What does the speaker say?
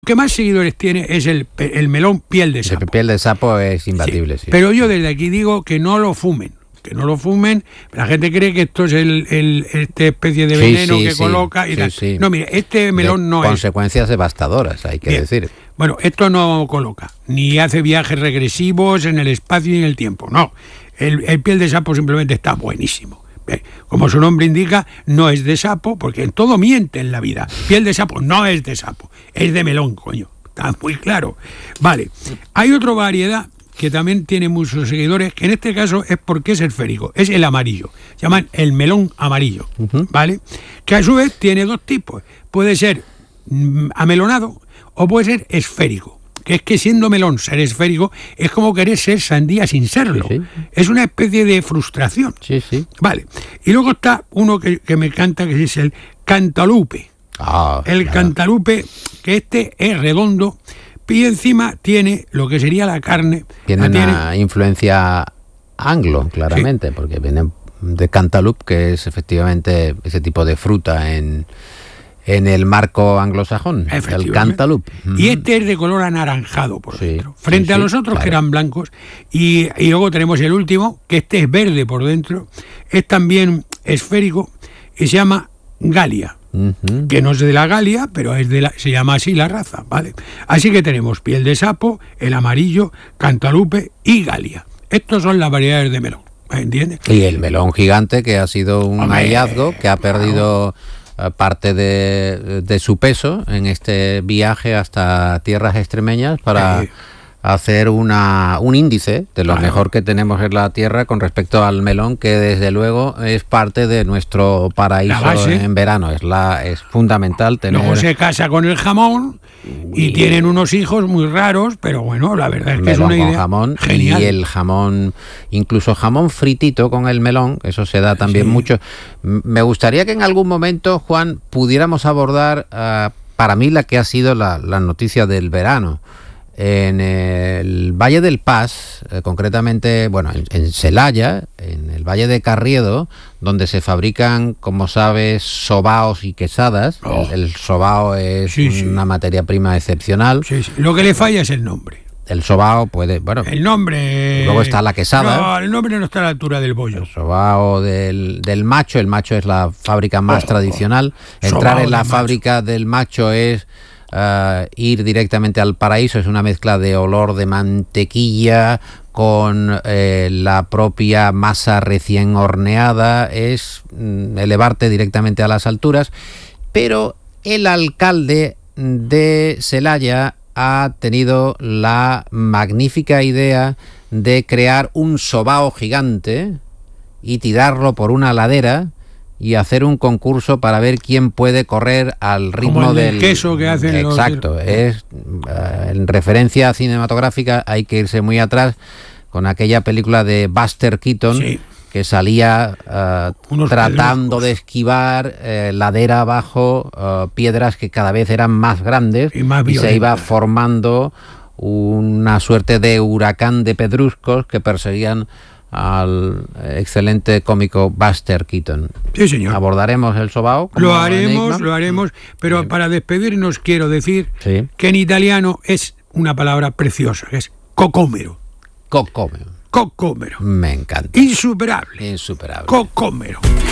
que más seguidores tiene es el melón piel de sapo. El piel de sapo es imbatible, sí. Pero yo desde aquí digo que no lo fumen. Que no lo fumen. La gente cree que esto es esta especie de veneno que coloca y tal. Sí. No, mire, este melón no es. Consecuencias devastadoras, hay que decir. Bueno, esto no coloca, ni hace viajes regresivos en el espacio y en el tiempo. No, el piel de sapo simplemente está buenísimo. Como su nombre indica, no es de sapo, porque en todo miente en la vida. Piel de sapo no es de sapo, es de melón, coño. Está muy claro. Vale, hay otra variedad que también tiene muchos seguidores, que en este caso es porque es esférico, es el amarillo. Se llaman el melón amarillo, ¿vale? Que a su vez tiene dos tipos. Puede ser amelonado o puede ser esférico. Que es que siendo melón ser esférico es como querer ser sandía sin serlo. Sí. Es una especie de frustración. Sí. Vale. Y luego está uno que me encanta, que es el cantalupe. Cantalupe, que este es redondo y encima tiene lo que sería la carne. Tiene una influencia anglo, claramente, sí, porque viene de cantaloupe, que es efectivamente ese tipo de fruta en el marco anglosajón, el cantaloupe. Y este es de color anaranjado por dentro, frente a los otros, claro, que eran blancos. Y luego tenemos el último, que este es verde por dentro, es también esférico y se llama Galia. Que no es de la Galia, pero se llama así la raza, ¿vale? Así que tenemos piel de sapo, el amarillo, cantalupe y Galia. Estos son las variedades de melón, ¿entiendes? Y el melón gigante, que ha sido un hallazgo, que ha perdido parte de su peso en este viaje hasta tierras extremeñas para hacer un índice de lo mejor que tenemos en la tierra con respecto al melón, que desde luego es parte de nuestro paraíso en verano. Es fundamental tener. Luego se casa con el jamón y tienen unos hijos muy raros, pero bueno, la verdad es que es una idea jamón genial. Y el jamón, incluso jamón fritito con el melón, eso se da también mucho. Me gustaría que en algún momento, Juan, pudiéramos abordar para mí la que ha sido la noticia del verano. En el Valle del Pas, concretamente, bueno, en Celaya, en el Valle de Carriedo, donde se fabrican, como sabes, sobaos y quesadas. El sobao es una materia prima excepcional. Lo que le falla es el nombre. El sobao puede, bueno... El nombre... Luego está la quesada. No, el nombre no está a la altura del bollo. El sobao del macho. El macho es la fábrica más tradicional. Entrar en la fábrica del macho es... ir directamente al paraíso. Es una mezcla de olor de mantequilla con la propia masa recién horneada, es elevarte directamente a las alturas. Pero el alcalde de Celaya ha tenido la magnífica idea de crear un sobao gigante y tirarlo por una ladera y hacer un concurso para ver quién puede correr al ritmo como del queso que hacen. Exacto, es en referencia cinematográfica hay que irse muy atrás con aquella película de Buster Keaton, que salía tratando de esquivar ladera abajo, piedras que cada vez eran más grandes y se iba formando una suerte de huracán de pedruscos que perseguían al excelente cómico Buster Keaton. Sí, señor. ¿Abordaremos el sobao? Lo haremos, pero para despedirnos quiero decir que en italiano es una palabra preciosa, que es cocomero. Cocomero. Cocomero. Me encanta. Insuperable. Insuperable. Cocomero.